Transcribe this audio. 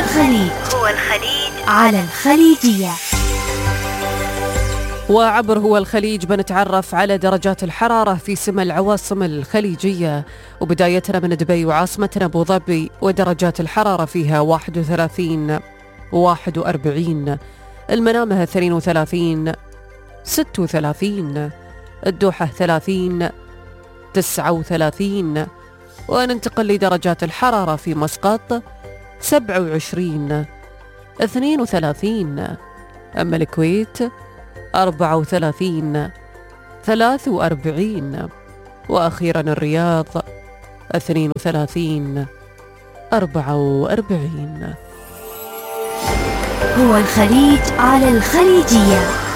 الخليج على الخليجية. وعبر هو الخليج بنتعرف على درجات الحرارة في سما العواصم الخليجية، وبدايتنا من دبي وعاصمتنا أبو ظبي، ودرجات الحرارة فيها 31 41، المنامة 32 36، الدوحة 30 39، وننتقل لدرجات الحرارة في مسقط 27 32، أما الكويت 34 43، وأخيرا الرياض 32 44. هو الخليج على الخليجية.